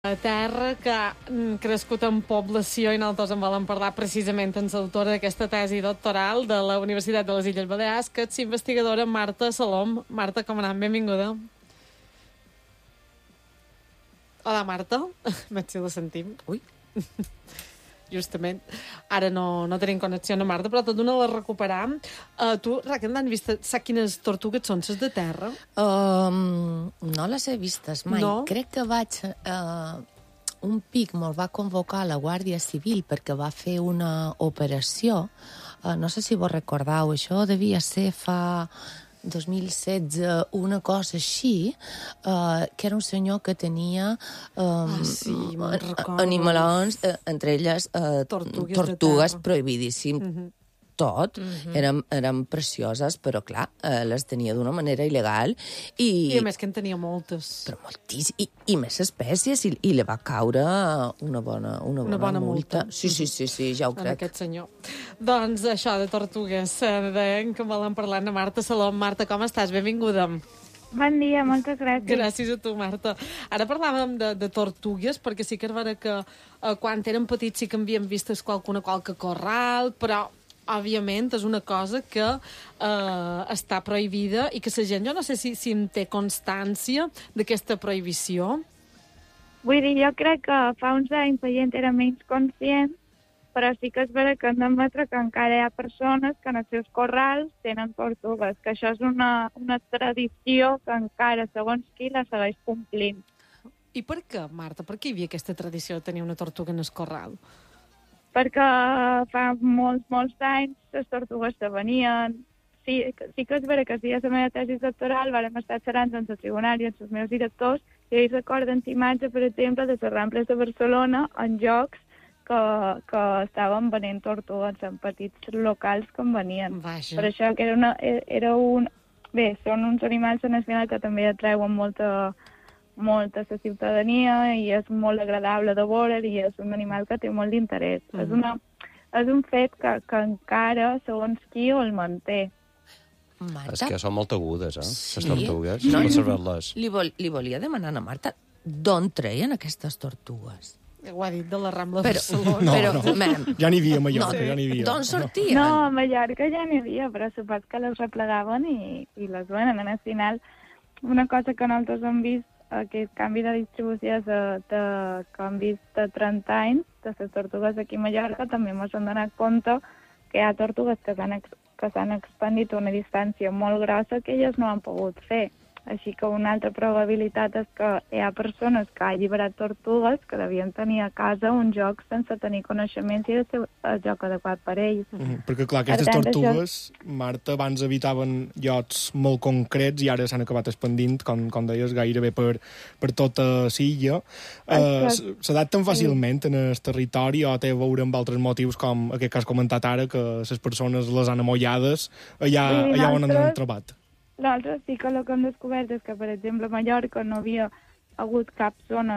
A terra que ha crescut en població i nosaltres en volem parlar precisament amb l'autora d'aquesta tesi doctoral de la Universitat de les Illes Balears, que és investigadora Marta Salom. Marta, com anem? Benvinguda. Hola, Marta. Veig si la sentim. Ui. Justament. Ara no tenim connexió amb Marta, però tot d'una la recuperam. Tu, Raquel, n'han vist? Saps quines tortugues són les de terra? No les he vistes mai. No? Crec que vaig... un pic me'l va convocar la Guàrdia Civil perquè va fer una operació. No sé si vos recordeu, això devia ser fa 2016, una cosa així, que era un senyor que tenia sí, me'n recordo. animalons, entre elles tortugues prohibidíssim. Tot, eren precioses, però clar, les tenia d'una manera il·legal I a més que en tenia moltes. però moltíssim, i més espècies, i li va caure una bona multa. Sí, ja ho crec. Aquest senyor. Doncs això de tortugues, deien que volen parlar amb Marta Salom. Marta, com estàs? Benvinguda. Bon dia, moltes gràcies. Gràcies a tu, Marta. Ara parlàvem de tortugues, perquè sí que és vera que quan eren petits sí que havíem vist qualque corral, però òbviament és una cosa que està prohibida i que la gent, jo no sé si en té constància d'aquesta prohibició. Vull dir, jo crec que fa uns anys la gent era menys conscient, però sí que és vera que hem d'admetre que encara hi ha persones que en els seus corrals tenen tortugues, que això és una tradició que encara, segons qui, la segueix complint. I per què, Marta? Per què hi havia aquesta tradició de tenir una tortuga en el corral? Perquè fa molts anys les tortugues se venien. Sí que és vera que si a la meva tesi doctoral vam estar xerrant amb el tribunal i amb els meus directors i ells recorden imatge, per exemple, de les Rambles de Barcelona en jocs que estaven venent tortugues en petits locals que en venien. Vaja. Per això que Bé, són uns animals en el final que també atreuen molta la ciutadania i és molt agradable de veure i és un animal que té molt d'interès. És un fet que encara, segons qui, el manté. Marta? És que són molt agudes, les tortugues. No, Observar-les. li volia demanar a Marta d'on treien aquestes tortugues? Ho ha dit de la Rambla de Barcelona. No. Ja n'hi havia a Mallorca, ja n'hi havia. D'on sortien? No, a Mallorca ja n'hi havia, però supos que les replegaven i les venen. Al final, una cosa que nosaltres hem vist, aquest canvi de distribució que hem vist de 30 anys de les tortugues aquí a Mallorca, també ens hem donat compte que hi ha tortugues que s'han expandit a una distància molt grossa que elles no han pogut fer. Així que una altra probabilitat és que hi ha persones que han alliberat tortugues que devien tenir a casa un joc sense tenir coneixements i el joc adequat per ells. Perquè, clar, aquestes tortugues, Marta, abans habitaven llocs molt concrets i ara s'han acabat expandint, com deies, gairebé per tota l'illa. S'adapten fàcilment en el territori o té a veure amb altres motius, com aquest que has comentat ara, que les persones les han amollades allà on han trobat? Nosaltres sí que el que hem descobert és que, per exemple, a Mallorca no havia hagut cap zona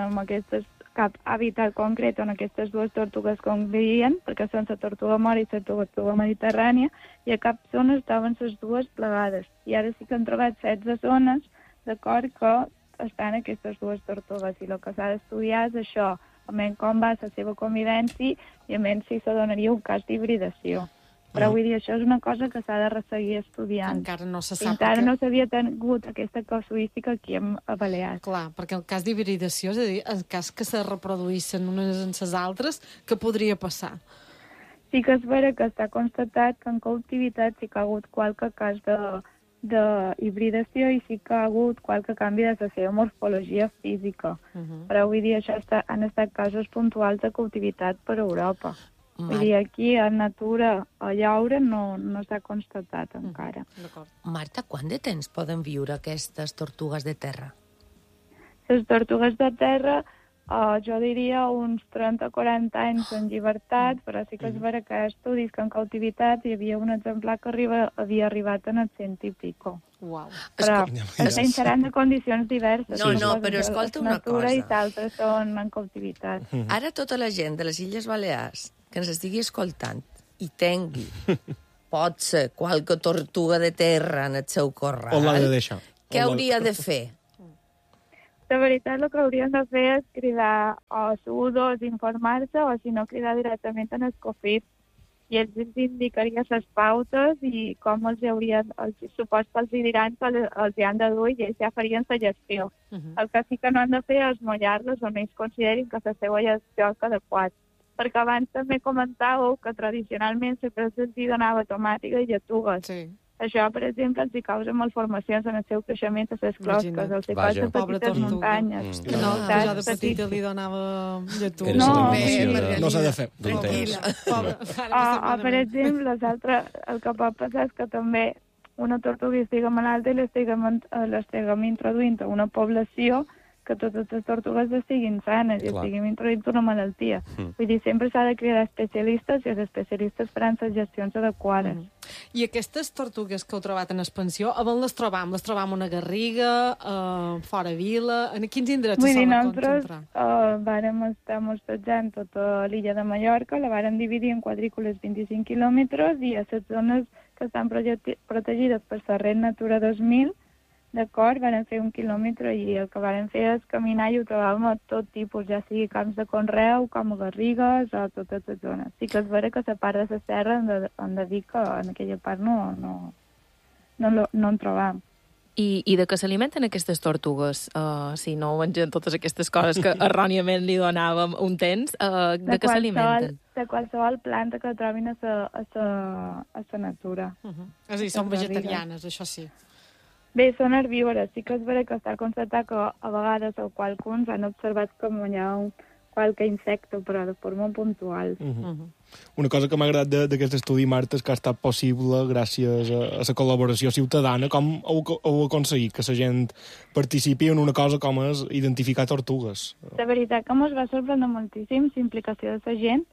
cap hàbitat concret on aquestes dues tortugues convivien, perquè són la tortuga mora i la tortuga mediterrània, i a cap zona estaven les dues plegades. I ara sí que han trobat 16 zones, d'acord, que estan aquestes dues tortugues. I el que s'ha d'estudiar és això, almenys com va la seva convivència i almenys si s'adonaria un cas d'hibridació. Però vull dir, això és una cosa que s'ha de seguir estudiant. Encara no se sap. Encara no s'havia tingut aquesta casuística aquí a Balears. Clar, perquè el cas d'hibridació, és a dir, el cas que se reproduïssin unes en les altres, què podria passar? Sí que és vera que està constatat que en cautivitat sí que ha hagut qualque cas d'hibridació i sí que ha hagut qualque canvi de la seva morfologia física. Però vull dir, això han estat casos puntuals de cautivitat per Europa. Vull dir, aquí a natura, a llaure, no s'ha constatat encara. Marta, quant de temps poden viure aquestes tortugues de terra? Les tortugues de terra, jo diria uns 30 o 40 anys en llibertat, però sí que és vera que hi ha estudis que en cautivitat hi havia un exemplar que havia arribat en el 100 i pico. Uau. Però estem xerrant de condicions diverses. No, però escolta una cosa. I d'altres són en cautivitat. Ara tota la gent de les Illes Balears que ens estigui escoltant i tingui, pot ser, qualque tortuga de terra en el seu corral, O l'ha de deixar. què hauria de fer? De veritat, el que haurien de fer és cridar o SU2, informar-se, o si no, cridar directament en Escofit. I ells ens indicarien les pautes i com supos que els diran que els hi han de dur i ells ja farien la gestió. El que sí que no han de fer és mullar-les on ells considerin que la seva gestió és adequat. Perquè abans també comentàveu que tradicionalment sempre se'ls donava tomàtica i lletugues. Sí. Això, per exemple, els hi causa malformacions en el seu creixement a les closques, els hi Vaja. causa petites muntanyes. No, que jo de petita li donava lletú. Era No, la bé, informació Margarida. No s'ha de fer. Tranquil·la. O, per exemple, el que pot passar és que també una tortuga estigui malalta i l'estiguem introduint a una població que totes les tortugues estiguin sanes i Clar. estiguin introduint una malaltia. Vull dir, sempre s'ha de cridar especialistes i els especialistes faran les gestions adequades. I aquestes tortugues que heu trobat en expansió, a on les trobam? Les trobam a una garriga, fora vila? En quins indrets Vull se dir, solen nosaltres concentrar? vàrem estar mostrejant tota l'illa de Mallorca, la vàrem dividir en quadrícules 25 quilòmetres i a les zones que estan protegides per la Red Natura 2000, d'acord, vàrem fer 1 quilòmetre i el que vàrem fer és caminar i ho trobàvem a tot tipus, ja sigui camps de conreu, com a garrigues o totes les zones. Sí que és vera que la part de la serra hem de dir que en aquella part no en trobam. I de què s'alimenten aquestes tortugues? Si no mengen totes aquestes coses que erròniament li donàvem un temps, de què s'alimenten? De qualsevol planta que trobin a la natura. És a dir, són vegetarianes, això sí. Bé, són herbívores. Sí que és vera que està constatat que a vegades qualcuns han observat com hi ha qualque insecte, però de forma puntual. Una cosa que m'ha agradat d'aquest estudi, Marta, és que ha estat possible gràcies a la col·laboració ciutadana. Com heu aconseguit que la gent participi en una cosa com és identificar tortugues? La veritat que ens va sorprendre moltíssim la implicació de la gent.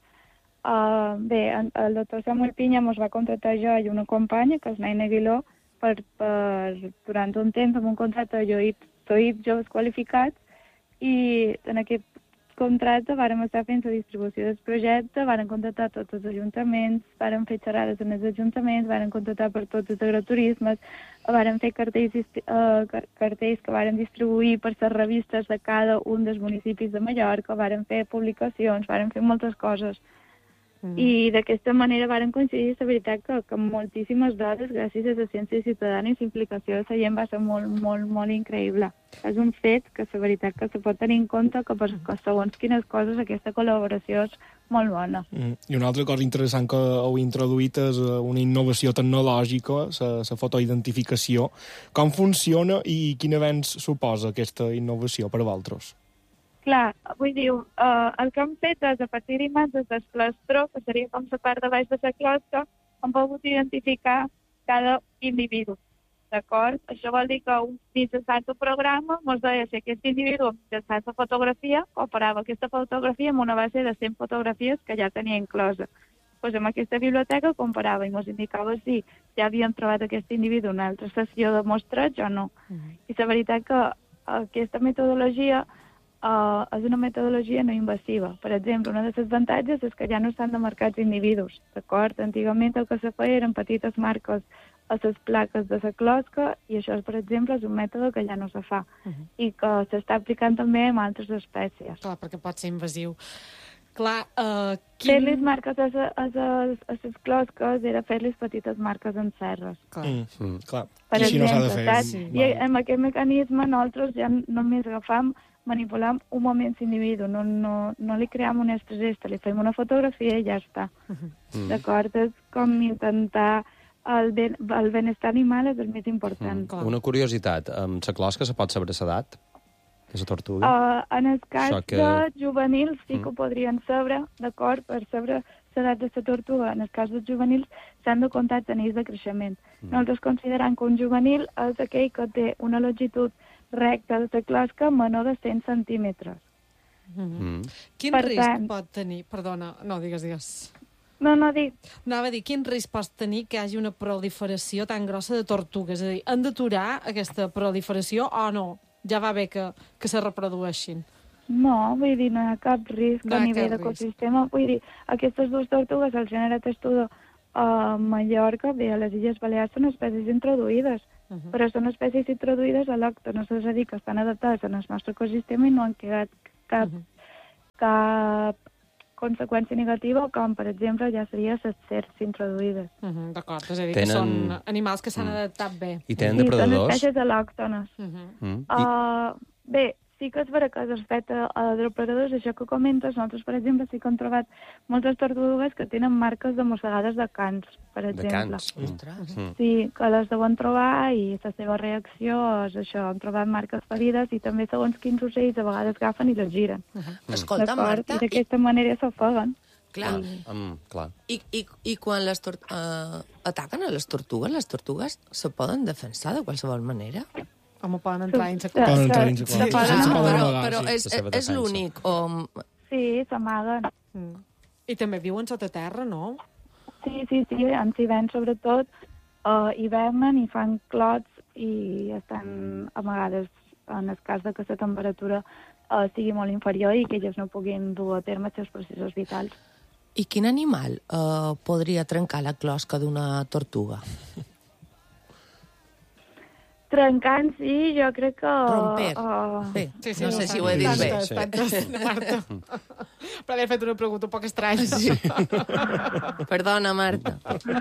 Bé, el doctor Samuel Pinya ens va contractar jo i una companya, que és Naina Aguiló, per durant un temps amb un contracte de joves qualificats, i en aquest contracte vàrem estar fent la distribució del projecte, vàrem contractar tots els ajuntaments, vàrem fer xerrades en els ajuntaments, vàrem contractar per tots els agroturismes, vàrem fer cartells que vàrem distribuir per les revistes de cada un dels municipis de Mallorca, vàrem fer publicacions, vàrem fer moltes coses. I d'aquesta manera varen coincidir, la veritat, que moltíssimes dades, gràcies a la ciència ciutadana i la implicació de la gent, va ser molt, molt, molt increïble. És un fet que la veritat que se pot tenir en compte que segons quines coses aquesta col·laboració és molt bona. I una altra cosa interessant que heu introduït és una innovació tecnològica, la fotoidentificació. Com funciona i quin avenç suposa aquesta innovació per a vosaltres? Clar, vull dir, el que hem fet és, a partir d'imatges del plastró, que seria com la part de baix de la closca, hem pogut identificar cada individu, d'acord? Això vol dir que mitjançant el programa ens deia si aquest individu, mitjançant la fotografia, comparava aquesta fotografia amb una base de 100 fotografies que ja tenia inclosa. Doncs amb aquesta biblioteca comparava i ens indicava si ja havien trobat aquest individu en una altra sessió de mostreig o no. I la veritat que aquesta metodologia és una metodologia no invasiva. Per exemple, una de les avantatges és que ja no s'han de marcar els individus, d'acord? Antigament el que se feia eren petites marques a les plaques de la closca i això, per exemple, és un mètode que ja no se fa i que s'està aplicant també amb altres espècies. Clar, perquè pot ser invasiu. Clar, Fer-les marques a les closques era fer-les petites marques en serres. Clar. Per I així no s'ha de exemple, fer. saps? I amb aquest mecanisme nosaltres ja només agafam, manipulam un moment l'individu, no li cream un estrès, li fem una fotografia i ja està. D'acord? És com intentar el benestar animal és el més important. Una curiositat, amb la closca se pot saber l'edat de la tortuga? En el cas de juvenils sí que ho podrien saber, d'acord, per saber l'edat de la tortuga. En el cas dels juvenils s'han de comptar anells de creixement. Nosaltres considerem que un juvenil és aquell que té una longitud recta de la closca menor de 100 centímetres. Quin risc pot tenir? Perdona, no, digues. No dic. Anava a dir, quin risc pot tenir que hi hagi una proliferació tan grossa de tortugues? És a dir, han d'aturar aquesta proliferació o no? Ja va bé que se reprodueixin. No, vull dir, no hi ha cap risc a nivell d'ecosistema. Vull dir, aquestes dues tortugues, el gènere testudo a Mallorca, bé, a les Illes Balears, són espècies introduïdes. però són espècies introduïdes al·lòctones, és a dir, que estan adaptades al nostre ecosistema i no han quedat cap conseqüència negativa, com per exemple ja seria les serps introduïdes. D'acord, és a dir, que són animals que s'han adaptat bé. I tenen depredadors? Són espècies al·lòctones. Bé, sí que és vera que respecte a depredadors, això que comentes, nosaltres, per exemple, sí que hem trobat moltes tortugues que tenen marques de mossegades de cans, per exemple. De cans? Sí, que les deuen trobar i la seva reacció és això, han trobat marques ferides i també segons quins ocells a vegades agafen i les giren. Escolta, Marta... I d'aquesta manera s'ofeguen. Clar. I quan les ataquen a les tortugues se poden defensar de qualsevol manera? Home, poden entrar dins però és l'únic. Sí, s'amaguen. I també viuen sota terra, no? Sí, en hivern sobretot hivernen i fan clots i estan amagades en el cas de que la temperatura sigui molt inferior i que elles no puguin dur a terme els seus processos vitals. I quin animal podria trencar la closca d'una tortuga? Trencant, sí, jo crec que... Romper. Bé, no sé si ho he dit bé. Marta. Però li he fet una pregunta un poc estranya. Perdona, Marta.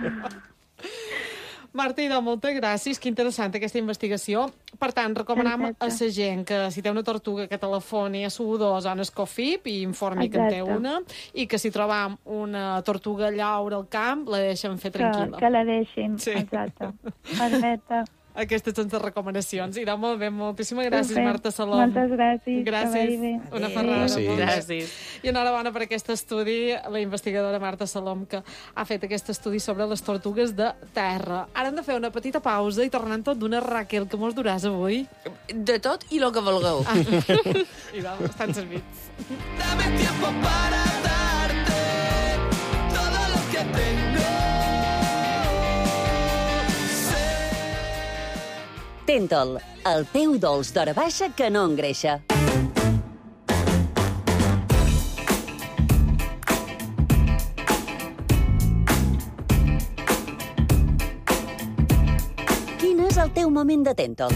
Marta, idò, moltes gràcies. Que interessant aquesta investigació. Per tant, recomanem a la gent que si té una tortuga que telefoni a Subudós o a Escofip i informi que en té una, i que si trobam una tortuga llaura al camp, la deixen fer tranquil·la. Que la deixin, exacte. Perfecte. Aquestes són les recomanacions. Irà molt bé, moltíssimes gràcies, Marta Salom. Moltes gràcies. Gràcies. Una ferrada. Gràcies. I enhorabona per aquest estudi, la investigadora Marta Salom, que ha fet aquest estudi sobre les tortugues de terra. Ara hem de fer una petita pausa i tornant tot d'una Raquel, que mos duràs avui. De tot i lo que vulgueu. Irà, estan servits. Dame tiempo para darte todo lo que tengo. Tentol, el teu dolç d'hora baixa que no engreixa. Quin és el teu moment de Tentol?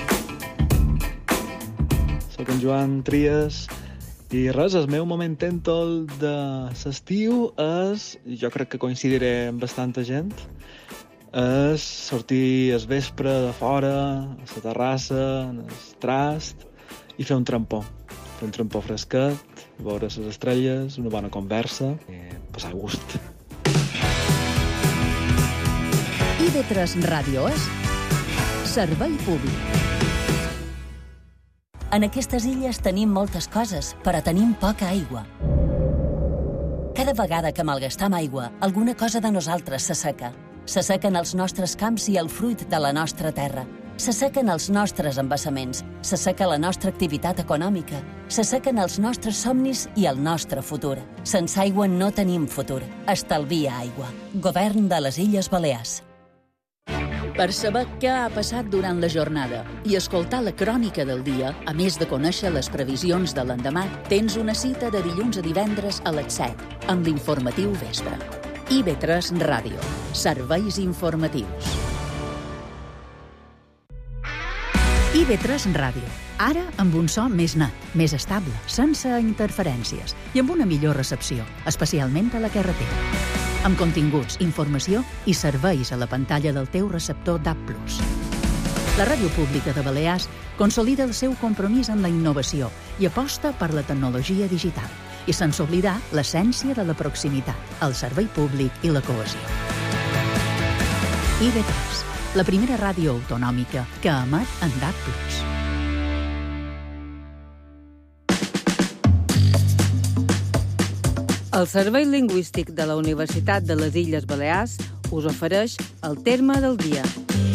Soc en Joan Trias i res, el meu moment Tentol de l'estiu és, jo crec que coincidiré amb bastanta gent, és sortir al vespre de fora, a la terrassa, en el trast, i fer un trampó. Fer un trampó fresquet, veure les estrelles, una bona conversa, i passar gust. IB3 Ràdio és servei públic. En aquestes illes tenim moltes coses, però tenim poca aigua. Cada vegada que malgastam aigua, alguna cosa de nosaltres s'asseca. S'assequen els nostres camps i el fruit de la nostra terra. S'assequen els nostres embassaments. S'asseca la nostra activitat econòmica. S'assequen els nostres somnis i el nostre futur. Sense aigua no tenim futur. Estalvia aigua. Govern de les Illes Balears. Per saber què ha passat durant la jornada i escoltar la crònica del dia, a més de conèixer les previsions de l'endemà, tens una cita de dilluns a divendres a les 7, amb l'informatiu vespre. IB3 Ràdio. Serveis informatius. IB3 Ràdio. Ara amb un so més net, més estable, sense interferències i amb una millor recepció, especialment a la carretera. Amb continguts, informació i serveis a la pantalla del teu receptor DAB+. La Ràdio Pública de Balears consolida el seu compromís amb la innovació i aposta per la tecnologia digital, i sense oblidar l'essència de la proximitat, el servei públic i la cohesió. IB3, la primera ràdio autonòmica que emet en DAB+. El Servei Lingüístic de la Universitat de les Illes Balears us ofereix el terme del dia.